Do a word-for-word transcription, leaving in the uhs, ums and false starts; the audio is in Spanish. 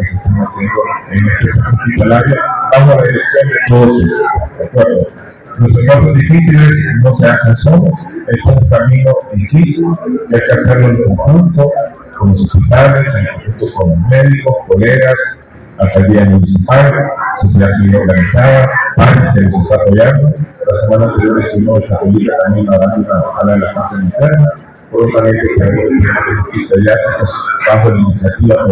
se están haciendo en este sector hospitalario bajo la dirección de todos ustedes, ¿de acuerdo? Los esfuerzos difíciles no se hacen solos, es un camino difícil, hay que hacerlo en conjunto con los hospitales, en conjunto con los médicos, colegas, alcaldía municipal, sociedad civil organizada, parte que nos está apoyando. La semana anterior estuvimos desarrollando también hablando de la sala de la fase interna, por otra vez que se ha pediátricos bajo la iniciativa